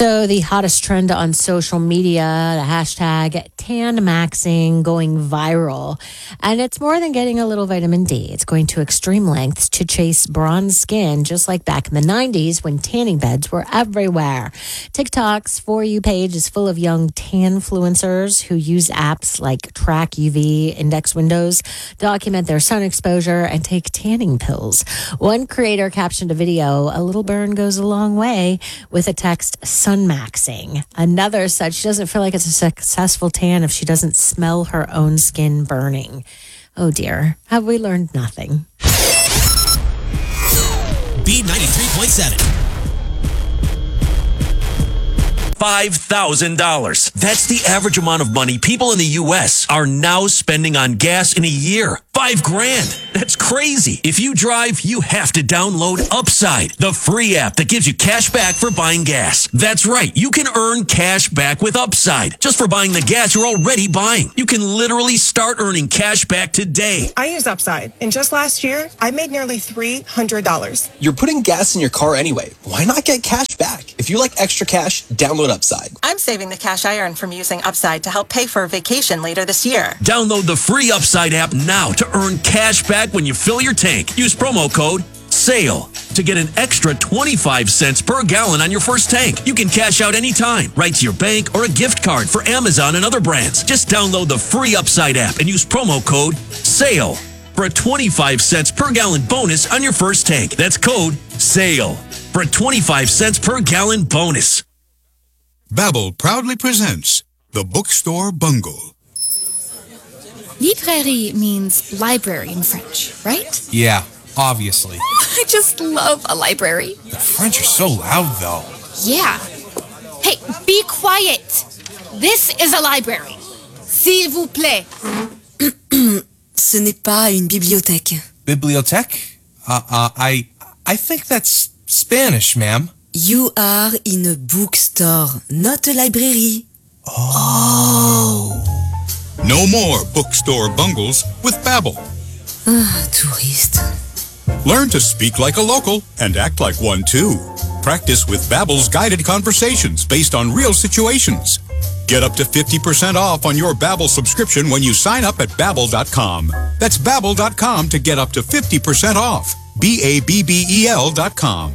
So the hottest trend on social media, the hashtag tan maxing going viral. And it's more than getting a little vitamin D. It's going to extreme lengths to chase bronze skin, just like back in the 90s when tanning beds were everywhere. TikTok's For You page is full of young tan influencers who use apps like track UV index windows, document their sun exposure, and take tanning pills. One creator captioned a video, "A little burn goes a long way," with a text, "sun maxing." Another said she doesn't feel like it's a successful tan if she doesn't smell her own skin burning. Oh dear, have we learned nothing? B93.7. $5,000. That's the average amount of money people in the U.S. are now spending on gas in a year. $5,000. That's crazy. If you drive, you have to download Upside, the free app that gives you cash back for buying gas. That's right. You can earn cash back with Upside just for buying the gas you're already buying. You can literally start earning cash back today. I use Upside, and just last year, I made nearly $300. You're putting gas in your car anyway. Why not get cash back? If you like extra cash, download Upside. I'm saving the cash I earn from using Upside to help pay for a vacation later this year. Download the free Upside app now to earn cash back when you fill your tank. Use promo code SALE to get an extra 25 cents per gallon on your first tank. You can cash out anytime, right to your bank or a gift card for Amazon and other brands. Just download the free Upside app and use promo code SALE for a 25 cents per gallon bonus on your first tank. That's code SALE for a 25 cents per gallon bonus. Babbel proudly presents The Bookstore Bungle. Librairie means library in French, right? Yeah, obviously. I just love a library. The French are so loud, though. Yeah. Hey, be quiet. This is a library. S'il vous plaît. Ce n'est pas une bibliothèque. Bibliothèque? I think that's Spanish, ma'am. You are in a bookstore, not a library. Oh. No more bookstore bungles with Babbel. Touriste. Learn to speak like a local and act like one too. Practice with Babbel's guided conversations based on real situations. Get up to 50% off on your Babbel subscription when you sign up at Babbel.com. That's Babbel.com to get up to 50% off. Babbel.com.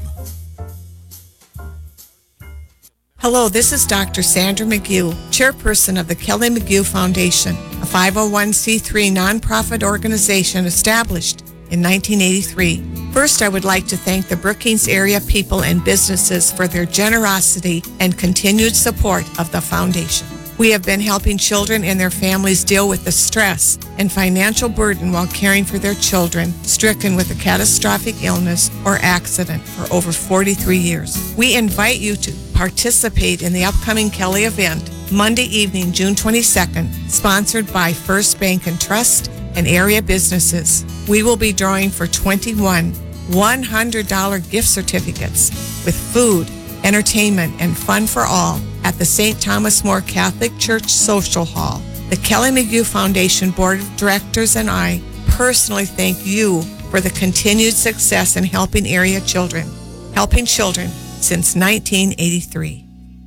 Hello, this is Dr. Sandra McGue, chairperson of the Kelly McGue Foundation, a 501c3 nonprofit organization established in 1983. First, I would like to thank the Brookings area people and businesses for their generosity and continued support of the foundation. We have been helping children and their families deal with the stress and financial burden while caring for their children stricken with a catastrophic illness or accident for over 43 years. We invite you to participate in the upcoming Kelly event, Monday evening, June 22nd, sponsored by First Bank and Trust and area businesses. We will be drawing for 21 $100 gift certificates with food, entertainment, and fun for all at the St. Thomas More Catholic Church Social Hall. The Kelly McGue Foundation Board of Directors and I personally thank you for the continued success in helping area children. Helping children since 1983.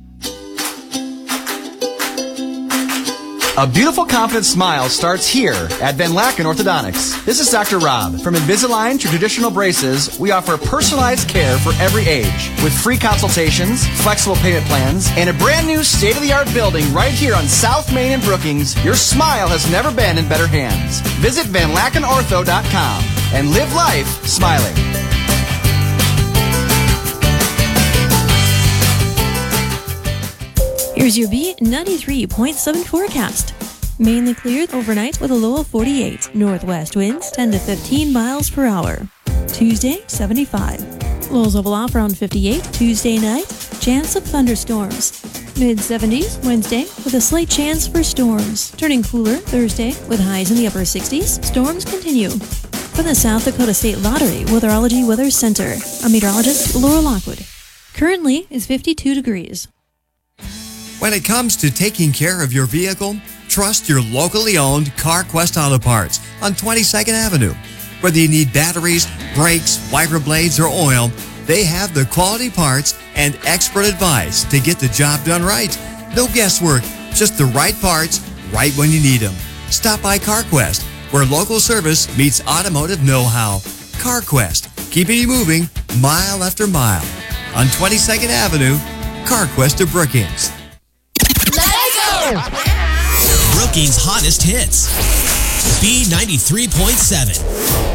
A beautiful, confident smile starts here at Van Laken Orthodontics. This is Dr. Rob. From Invisalign to traditional braces, we offer personalized care for every age with free consultations, flexible payment plans, and a brand new state-of-the-art building right here on South Main in Brookings. Your smile has never been in better hands. Visit VanLakenOrtho.com and live life smiling. Here's your B93.7 forecast. Mainly cleared overnight with a low of 48. Northwest winds 10 to 15 miles per hour. Tuesday, 75. Lows level off around 58. Tuesday night, chance of thunderstorms. Mid-70s Wednesday with a slight chance for storms. Turning cooler Thursday with highs in the upper 60s. Storms continue. From the South Dakota State Lottery Weatherology Weather Center, I'm meteorologist Laura Lockwood. Currently is 52 degrees. When it comes to taking care of your vehicle, trust your locally owned CarQuest Auto Parts on 22nd Avenue. Whether you need batteries, brakes, wiper blades, or oil, They have the quality parts and expert advice to get the job done right. No guesswork, just the right parts, right when you need them. Stop by CarQuest, where local service meets automotive know-how. CarQuest, keeping you moving mile after mile. On 22nd Avenue, CarQuest of Brookings. Let's go! Brookings' hottest hits. B93.7.